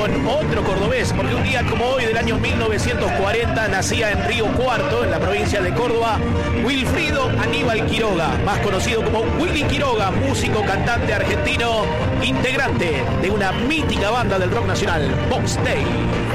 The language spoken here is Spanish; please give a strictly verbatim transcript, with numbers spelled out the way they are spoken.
con otro cordobés, porque un día como hoy del año mil novecientos cuarenta nacía en Río Cuarto, en la provincia de Córdoba, Wilfrido Aníbal Quiroga, más conocido como Willy Quiroga, músico, cantante argentino, integrante de una mítica banda del rock nacional, Box Day.